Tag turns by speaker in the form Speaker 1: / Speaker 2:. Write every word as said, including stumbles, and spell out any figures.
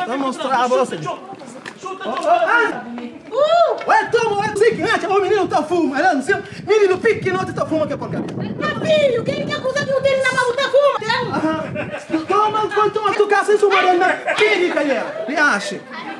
Speaker 1: Vou mostrar a você.
Speaker 2: Chuta,
Speaker 1: Uh! Ué, toma, é seguinte, o menino tá fuma, não sei. Menino pequeno tá fuma que é porcaria.
Speaker 3: Meu filho, quem que acusa de um dele na mão tá fuma?
Speaker 1: Toma, quanto uma tu casa em sua morena, que ele caiu, me acha.